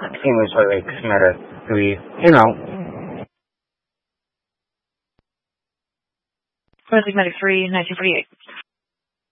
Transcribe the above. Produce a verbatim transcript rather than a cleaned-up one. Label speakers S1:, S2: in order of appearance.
S1: English Highway Commander three, in out.
S2: Forensic Medic three, nineteen forty-eight.